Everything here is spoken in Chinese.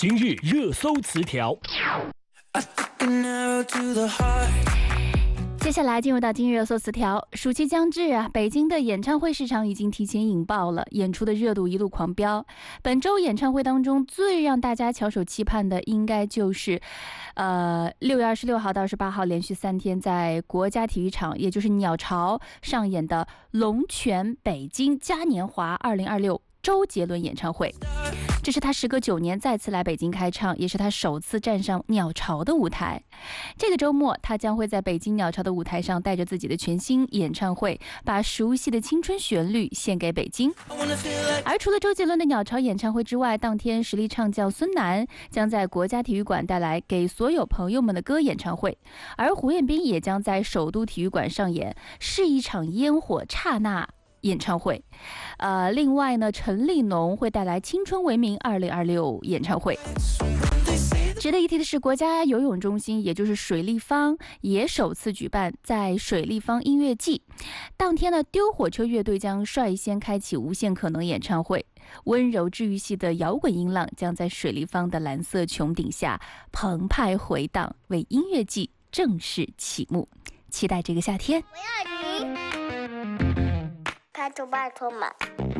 今日热搜词条。 接下来进入到今日热搜词条。暑期将至啊，北京的演唱会市场已经提前引爆了，演出的热度一路狂飙。本周演唱会当中最让大家翘首期盼的，应该就是6月26号到18号连续3天在国家体育场，也就是鸟巢上演的龙泉北京嘉年华2026周杰伦演唱会。这是他时隔9年再次来北京开唱，也是他首次站上鸟巢的舞台。这个周末，他将会在北京鸟巢的舞台上带着自己的全新演唱会，把熟悉的青春旋律献给北京。而除了周杰伦的鸟巢演唱会之外，当天实力唱将孙楠将在国家体育馆带来给所有朋友们的歌演唱会，而胡彦斌也将在首都体育馆上演是一场烟火刹那演唱会。另外呢，陈立农会带来青春为名2026演唱会。值得一提的是，国家游泳中心也就是水立方也首次举办在水立方音乐季。当天呢，丢火车乐队将率先开启无限可能演唱会，温柔治愈系的摇滚音浪将在水立方的蓝色穹顶下澎湃回荡，为音乐季正式启幕。期待这个夏天。 我要你，拜托拜托嘛。